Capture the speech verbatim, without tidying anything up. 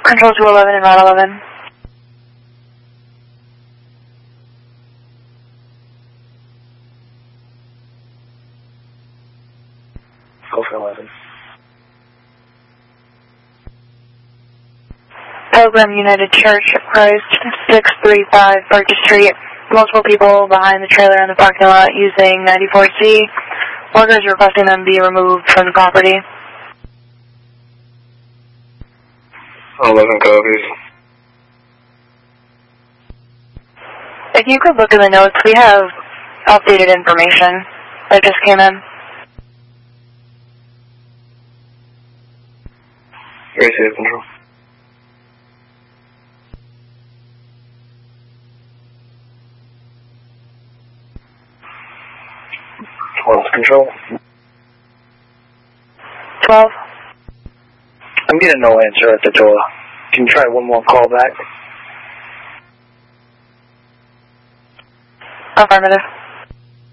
Control two eleven and Route eleven. Alpha eleven. Pilgrim United Church of Christ, six three five Burgess Street. Multiple people behind the trailer in the parking lot using ninety-four C. Workers requesting them be removed from the property. eleven copies. If you could look at the notes, we have updated information that just came in. Receive control. twelve control. twelve. I'm getting no answer at the door. Can you try one more call back? Affirmative.